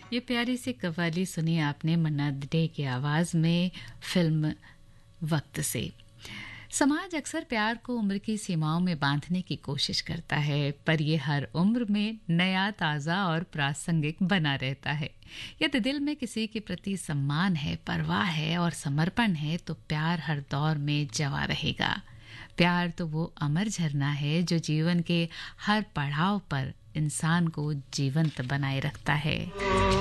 ये प्यारी सी कव्वाली सुनी आपने मन्ना डे की आवाज में फिल्म वक्त से। समाज अक्सर प्यार को उम्र की सीमाओं में बांधने की कोशिश करता है, पर ये हर उम्र में नया, ताज़ा और प्रासंगिक बना रहता है। यदि दिल में किसी के प्रति सम्मान है, परवाह है और समर्पण है, तो प्यार हर दौर में जवा रहेगा। प्यार तो वो अमर झरना है जो जीवन के हर पड़ाव पर इंसान को जीवंत बनाए रखता है।